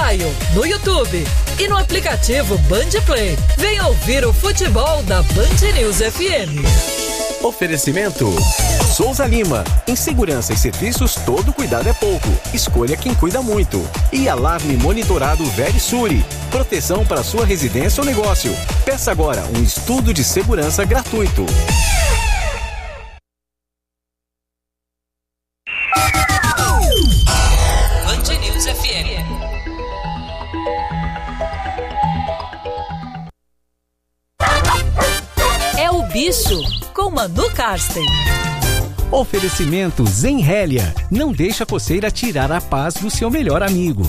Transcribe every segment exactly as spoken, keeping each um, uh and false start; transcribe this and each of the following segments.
Uruguaio, no YouTube e no aplicativo Band Play. Venha ouvir o futebol da Band News F M. Oferecimento Souza Lima. Em segurança e serviços, todo cuidado é pouco. Escolha quem cuida muito. E Alarme Monitorado Verisure. Proteção para sua residência ou negócio. Peça agora um estudo de segurança gratuito. Band News F M. É o Bicho, com Manu Karsten. Oferecimento Zenrélia. Não deixa a coceira tirar a paz do seu melhor amigo.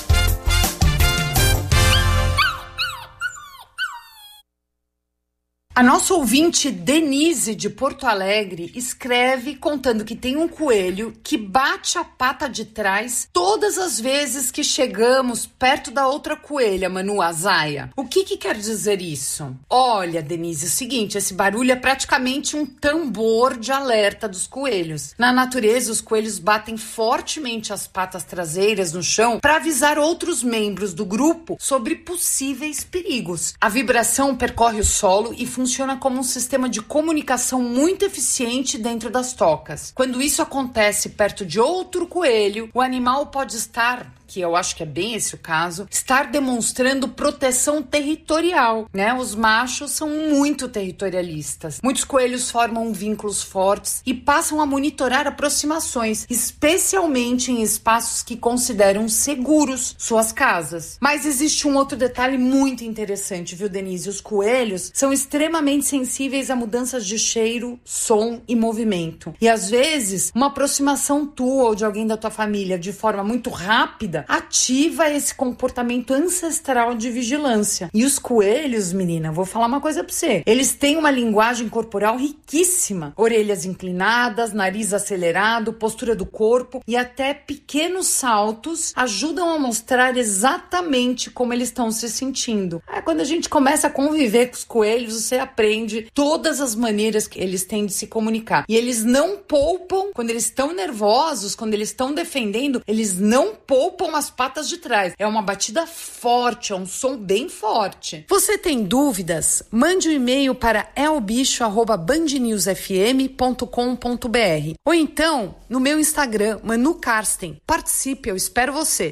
A nossa ouvinte Denise de Porto Alegre escreve contando que tem um coelho que bate a pata de trás todas as vezes que chegamos perto da outra coelha, Manu Azaia. O que que quer dizer isso? Olha, Denise, é o seguinte, esse barulho é praticamente um tambor de alerta dos coelhos. Na natureza, os coelhos batem fortemente as patas traseiras no chão para avisar outros membros do grupo sobre possíveis perigos. A vibração percorre o solo e funciona funciona como um sistema de comunicação muito eficiente dentro das tocas. Quando isso acontece perto de outro coelho, o animal pode estar, que eu acho que é bem esse o caso, estar demonstrando proteção territorial, né? Os machos são muito territorialistas. Muitos coelhos formam vínculos fortes e passam a monitorar aproximações, especialmente em espaços que consideram seguros, suas casas. Mas existe um outro detalhe muito interessante, viu, Denise? Os coelhos são extremamente sensíveis a mudanças de cheiro, som e movimento. E às vezes, uma aproximação tua ou de alguém da tua família de forma muito rápida ativa esse comportamento ancestral de vigilância. E os coelhos, menina, vou falar uma coisa pra você. Eles têm uma linguagem corporal riquíssima. Orelhas inclinadas, nariz acelerado, postura do corpo e até pequenos saltos ajudam a mostrar exatamente como eles estão se sentindo. Aí, quando a gente começa a conviver com os coelhos, você aprende todas as maneiras que eles têm de se comunicar. E eles não poupam, quando eles estão nervosos, quando eles estão defendendo, eles não poupam as patas de trás. É uma batida forte, é um som bem forte. Você tem dúvidas? Mande um e-mail para elbicho arroba band news f m ponto com ponto b r ou então no meu Instagram, Manu Karsten. Participe, eu espero você.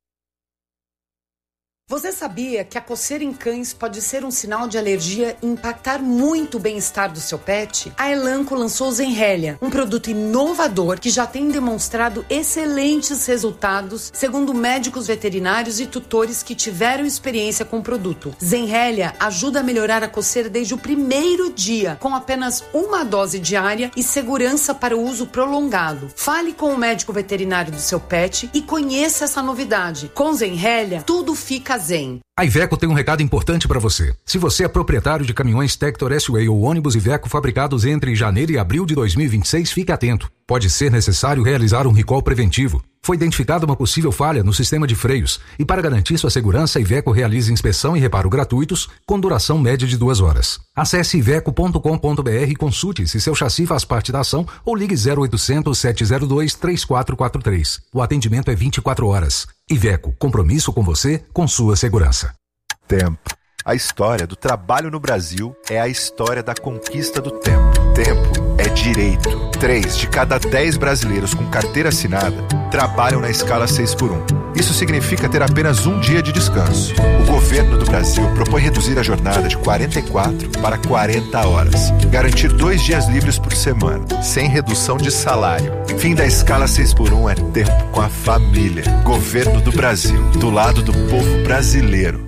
Você sabia que a coceira em cães pode ser um sinal de alergia e impactar muito o bem-estar do seu pet? A Elanco lançou Zenrélia, um produto inovador que já tem demonstrado excelentes resultados, segundo médicos veterinários e tutores que tiveram experiência com o produto. Zenrélia ajuda a melhorar a coceira desde o primeiro dia, com apenas uma dose diária e segurança para o uso prolongado. Fale com o médico veterinário do seu pet e conheça essa novidade. Com Zenrélia, tudo fica zen. A Iveco tem um recado importante para você. Se você é proprietário de caminhões Tector S-Way ou ônibus Iveco fabricados entre janeiro e abril de dois mil e vinte e seis, fique atento. Pode ser necessário realizar um recall preventivo. Foi identificada uma possível falha no sistema de freios e, para garantir sua segurança, a Iveco realiza inspeção e reparo gratuitos com duração média de duas horas. Acesse iveco ponto com ponto b r e consulte se seu chassi faz parte da ação ou ligue zero oitocentos, sete zero dois, três quatro quatro três. O atendimento é vinte e quatro horas. Iveco, compromisso com você, com sua segurança. Tempo. A história do trabalho no Brasil é a história da conquista do tempo. Tempo é direito. Três de cada dez brasileiros com carteira assinada trabalham na escala seis por um. Isso significa ter apenas um dia de descanso. O governo do Brasil propõe reduzir a jornada de quarenta e quatro para quarenta horas. Garantir dois dias livres por semana, sem redução de salário. Fim da escala seis por um é tempo com a família. Governo do Brasil, do lado do povo brasileiro.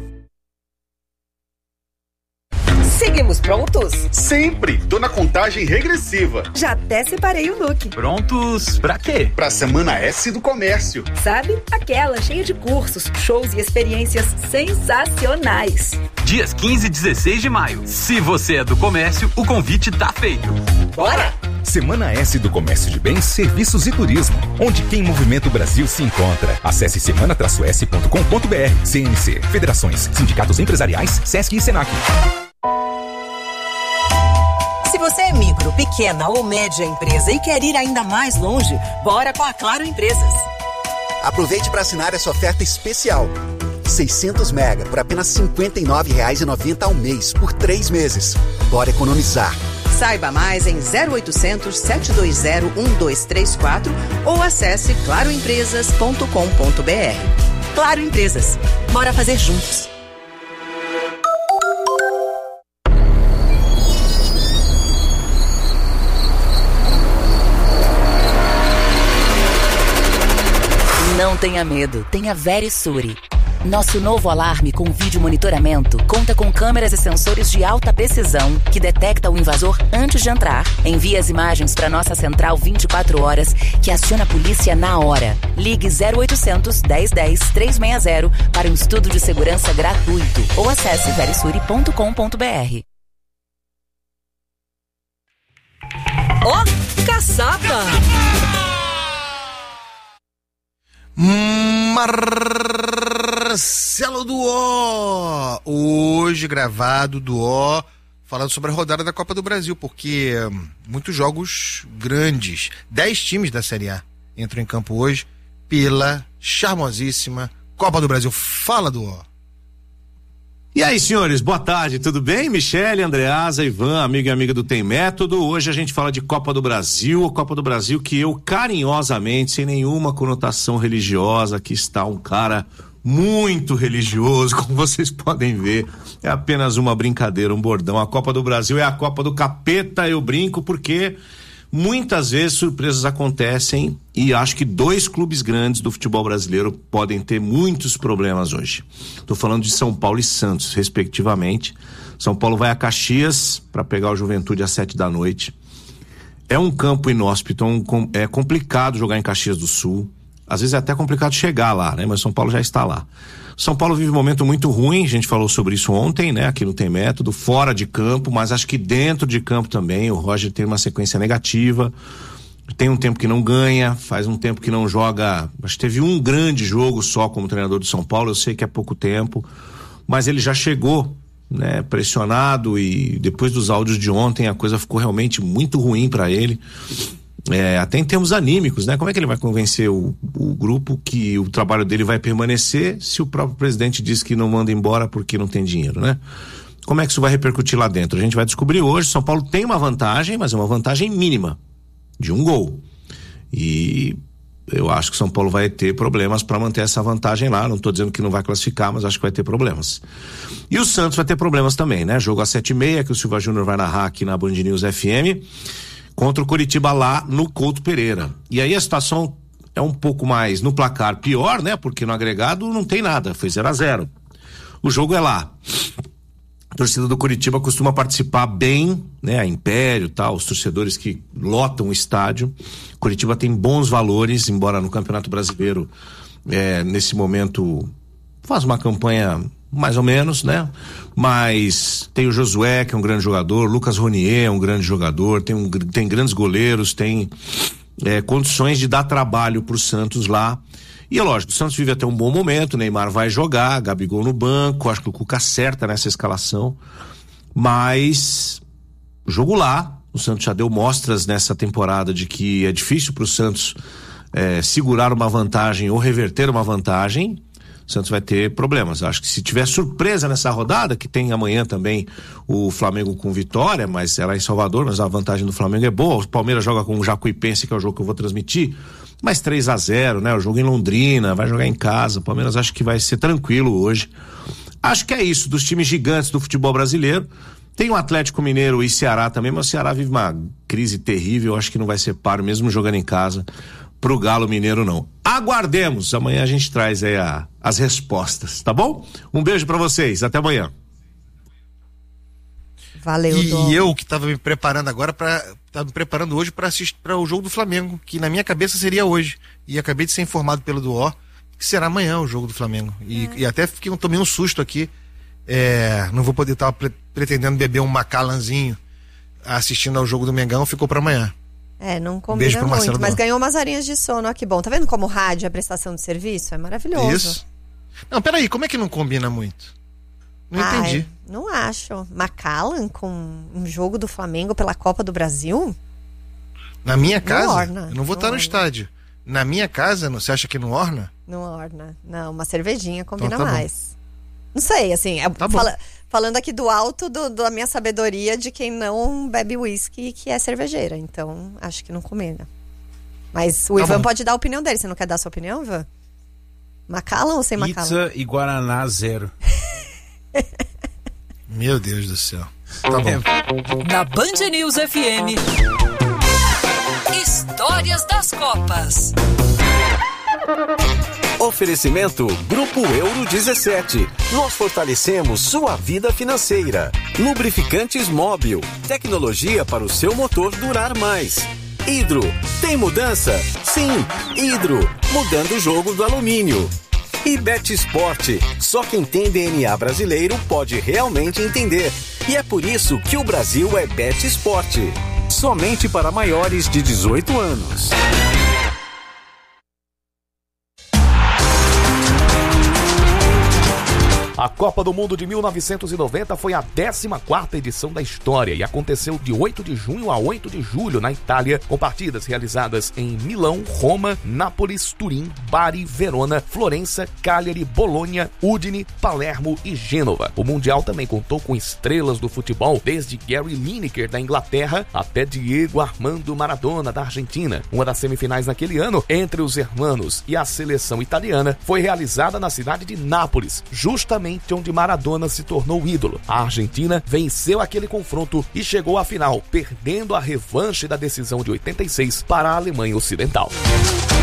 Seguimos prontos? Sempre! Tô na contagem regressiva. Já até separei o look. Prontos pra quê? Pra Semana S do Comércio. Sabe? Aquela cheia de cursos, shows e experiências sensacionais. Dias quinze e dezesseis de maio. Se você é do comércio, o convite tá feito. Bora! Semana S do Comércio de Bens, Serviços e Turismo, onde quem movimenta o Brasil se encontra. Acesse semana s ponto com ponto b r. C N C, Federações, Sindicatos Empresariais, Sesc e Senac. Se você é micro, pequena ou média empresa e quer ir ainda mais longe, bora com a Claro Empresas. Aproveite para assinar essa oferta especial. seiscentos mega por apenas cinquenta e nove reais e noventa centavos ao mês, por três meses. Bora economizar. Saiba mais em zero oitocentos, sete dois zero, um dois três quatro ou acesse claro empresas ponto com ponto b r. Claro Empresas. Bora fazer juntos. Não tenha medo, tenha Verisure. Nosso novo alarme com vídeo monitoramento conta com câmeras e sensores de alta precisão que detecta o invasor antes de entrar, envia as imagens para nossa central vinte e quatro horas, que aciona a polícia na hora. Ligue zero oitocentos, dez dez, trezentos e sessenta para um estudo de segurança gratuito ou acesse verisure ponto com ponto b r. Ó, oh, caçapa! Marcelo Duó, hoje gravado Duó, falando sobre a rodada da Copa do Brasil, porque hum, muitos jogos grandes, dez times da Série A entram em campo hoje pela charmosíssima Copa do Brasil. Fala, Duó. E aí, senhores, boa tarde, tudo bem? Michele, Andreasa, Ivan, amigo e amiga do Tem Método. Hoje a gente fala de Copa do Brasil, a Copa do Brasil que eu carinhosamente, sem nenhuma conotação religiosa, aqui está um cara muito religioso, como vocês podem ver, é apenas uma brincadeira, um bordão. A Copa do Brasil é a Copa do Capeta, eu brinco, porque muitas vezes surpresas acontecem e acho que dois clubes grandes do futebol brasileiro podem ter muitos problemas hoje. Estou falando de São Paulo e Santos, respectivamente. São Paulo vai a Caxias para pegar o Juventude às sete da noite. É um campo inóspito, é complicado jogar em Caxias do Sul. Às vezes é até complicado chegar lá, né? Mas São Paulo já está lá. São Paulo vive um momento muito ruim, a gente falou sobre isso ontem, né? Aqui no Tem Método, fora de campo, mas acho que dentro de campo também. O Roger tem uma sequência negativa, tem um tempo que não ganha, faz um tempo que não joga. Acho que teve um grande jogo só como treinador do São Paulo, eu sei que é pouco tempo, mas ele já chegou, né? Pressionado, e depois dos áudios de ontem a coisa ficou realmente muito ruim para ele. É, até em termos anímicos, né? Como é que ele vai convencer o, o grupo que o trabalho dele vai permanecer se o próprio presidente diz que não manda embora porque não tem dinheiro, né? Como é que isso vai repercutir lá dentro? A gente vai descobrir hoje. São Paulo tem uma vantagem, mas é uma vantagem mínima, de um gol. E eu acho que São Paulo vai ter problemas para manter essa vantagem lá. Não estou dizendo que não vai classificar, mas acho que vai ter problemas. E o Santos vai ter problemas também, né? Jogo às sete e meia, que o Silva Júnior vai narrar aqui na Band News F M, contra o Coritiba lá no Couto Pereira. E aí a situação é um pouco mais no placar pior, né? Porque no agregado não tem nada, foi zero a zero. O jogo é lá. A torcida do Coritiba costuma participar bem, né? A Império e tal, os torcedores que lotam o estádio. Coritiba tem bons valores, embora no Campeonato Brasileiro, é, nesse momento, faz uma campanha mais ou menos, né? Mas tem o Josué, que é um grande jogador, Lucas Ronier é um grande jogador, tem, um, tem grandes goleiros, tem é, condições de dar trabalho pro Santos lá. E é lógico, o Santos vive até um bom momento, o Neymar vai jogar, Gabigol no banco, acho que o Cuca acerta nessa escalação, mas o jogo lá, o Santos já deu mostras nessa temporada de que é difícil pro Santos é, segurar uma vantagem ou reverter uma vantagem. O Santos vai ter problemas. Acho que se tiver surpresa nessa rodada, que tem amanhã também o Flamengo com vitória, mas é lá em Salvador, mas a vantagem do Flamengo é boa. O Palmeiras joga com o Jacuipense, que é o jogo que eu vou transmitir, mas três a zero, né? O jogo em Londrina, vai jogar em casa. O Palmeiras acho que vai ser tranquilo hoje. Acho que é isso, dos times gigantes do futebol brasileiro. Tem o Atlético Mineiro e Ceará também, mas o Ceará vive uma crise terrível, acho que não vai ser páreo, mesmo jogando em casa, pro Galo Mineiro não. Aguardemos, amanhã a gente traz aí a, as respostas, tá bom? Um beijo pra vocês, até amanhã. Valeu, E Dom. eu que tava me preparando agora para tava me preparando hoje para assistir para o jogo do Flamengo, que na minha cabeça seria hoje, e acabei de ser informado pelo Duó que será amanhã o jogo do Flamengo. E, é. e até fiquei, tomei um susto aqui. É, não vou poder estar pre- pretendendo beber um Macallanzinho assistindo ao jogo do Mengão, ficou para amanhã. É, não combina muito, Marcelo mas ganhou umas horinhas de sono, ó, que bom. Tá vendo como o rádio é a prestação de serviço? É maravilhoso. Isso. Não, peraí, como é que não combina muito? Não Ai, entendi. Não acho. Macallan com um jogo do Flamengo pela Copa do Brasil? Na minha casa? Orna, eu não vou estar no estádio. Na minha casa, você acha que não orna? Não orna. Não, uma cervejinha combina então, tá mais. Não sei, assim, é, tá fala, falando aqui do alto do, da minha sabedoria de quem não bebe uísque que é cervejeira. Então, acho que não combina. Mas o tá Ivan bom. Pode dar a opinião dele. Você não quer dar a sua opinião, Ivan? Macallan ou sem Macallan? Pizza e Guaraná zero. Meu Deus do céu. Tá bom. Na Band News F M, Histórias das Copas. Oferecimento Grupo Euro dezessete. Nós fortalecemos sua vida financeira. Lubrificantes Móbil. Tecnologia para o seu motor durar mais. Hidro. Tem mudança? Sim. Hidro. Mudando o jogo do alumínio. E Bet Sport. Só quem tem D N A brasileiro pode realmente entender. E é por isso que o Brasil é Bet Sport. Somente para maiores de dezoito anos. A Copa do Mundo de mil novecentos e noventa foi a décima quarta edição da história e aconteceu de oito de junho a oito de julho na Itália, com partidas realizadas em Milão, Roma, Nápoles, Turim, Bari, Verona, Florença, Cagliari, Bolonha, Udine, Palermo e Gênova. O Mundial também contou com estrelas do futebol, desde Gary Lineker da Inglaterra até Diego Armando Maradona da Argentina. Uma das semifinais naquele ano, entre os hermanos e a seleção italiana, foi realizada na cidade de Nápoles, justamente onde Maradona se tornou ídolo. A Argentina venceu aquele confronto e chegou à final, perdendo a revanche da decisão de oitenta e seis para a Alemanha Ocidental.